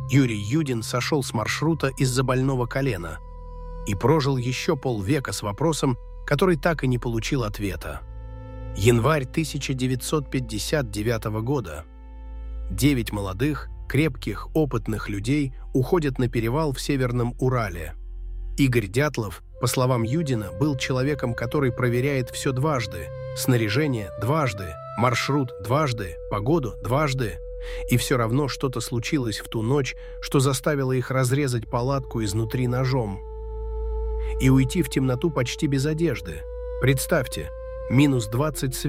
Юрий Юдин сошел с маршрута из-за больного колена и прожил еще полвека с вопросом, который так и не получил ответа. Январь 1959 года. 9 молодых, крепких, опытных людей уходят на перевал в Северном Урале. Игорь Дятлов, по словам Юдина, был человеком, который проверяет все дважды: снаряжение дважды, маршрут дважды, погоду дважды. И все равно что-то случилось в ту ночь, что заставило их разрезать палатку изнутри ножом и уйти в темноту почти без одежды. Представьте, -20 света.